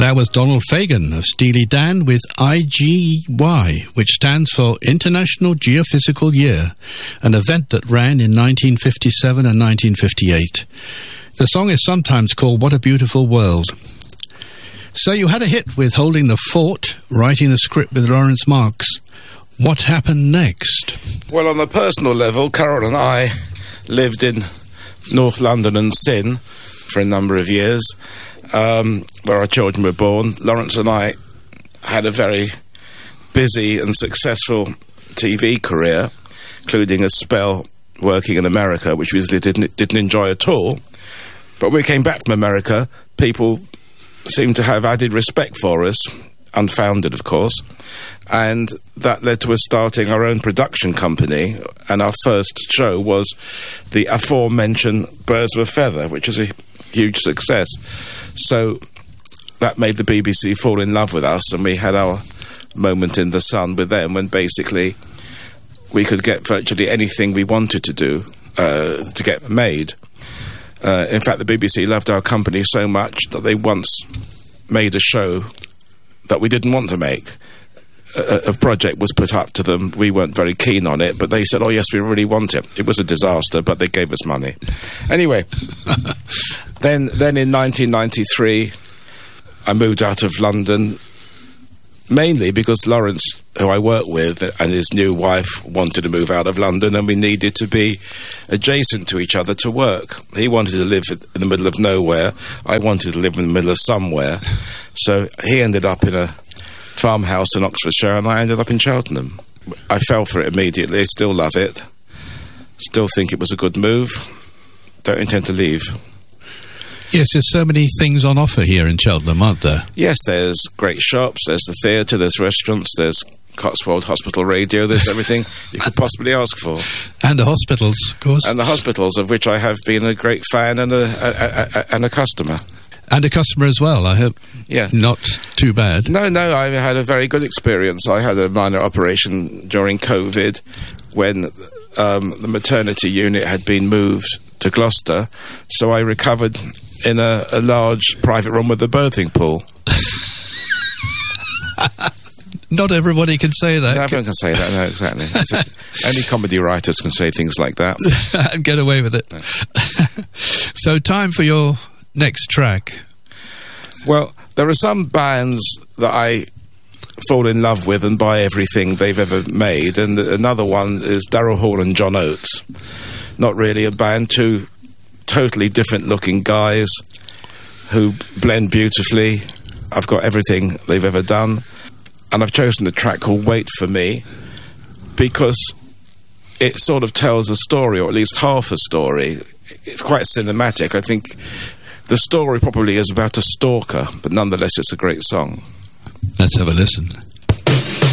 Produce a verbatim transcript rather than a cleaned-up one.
That was Donald Fagen of Steely Dan with I G Y, which stands for International Geophysical Year, an event that ran in nineteen fifty-seven and nineteen fifty-eight. The song is sometimes called What a Beautiful World. So you had a hit with Holding the Fort, writing the script with Lawrence Marks. What happened next? Well, on a personal level, Carol and I lived in North London and Sin for a number of years, um, where our children were born. Lawrence and I had a very busy and successful T V career, including a spell working in America, which we didn't, didn't enjoy at all. But when we came back from America, people seemed to have added respect for us, unfounded, of course, and that led to us starting our own production company, and our first show was the aforementioned Birds of a Feather, which is a huge success. So that made the B B C fall in love with us, and we had our moment in the sun with them when basically we could get virtually anything we wanted to do uh, to get made. Uh, in fact, the B B C loved our company so much that they once made a show that we didn't want to make. A, a project was put up to them. We weren't very keen on it, but they said, oh yes, we really want it. It was a disaster, but they gave us money. Anyway, then then in nineteen ninety-three, I moved out of London, mainly because Lawrence, who I work with, and his new wife wanted to move out of London, and we needed to be adjacent to each other to work. He wanted to live in the middle of nowhere. I wanted to live in the middle of somewhere. So he ended up in a farmhouse in Oxfordshire, and I ended up in Cheltenham. I fell for it immediately. I still love it. Still think it was a good move. Don't intend to leave. Yes, there's so many things on offer here in Cheltenham, aren't there? Yes, there's great shops, there's the theatre, there's restaurants, there's Cotswold Hospital Radio, there's everything you could possibly ask for. And the hospitals, of course. And the hospitals, of which I have been a great fan and a, a, a, and a customer. And a customer as well, I hope. Yeah. Not too bad. No, no, I had a very good experience. I had a minor operation during COVID when um, the maternity unit had been moved to Gloucester, so I recovered in a, a large private room with a birthing pool. Not everybody can say that. No, everyone can say that, no, exactly. A, only comedy writers can say things like that. And get away with it. Yeah. So time for your next track. Well, there are some bands that I fall in love with and buy everything they've ever made, and another one is Daryl Hall and John Oates. Not really a band, two totally different looking guys who blend beautifully. I've got everything they've ever done, and I've chosen a track called Wait For Me because it sort of tells a story, or at least half a story. It's quite cinematic. I think the story probably is about a stalker, but nonetheless it's a great song. Let's have a listen.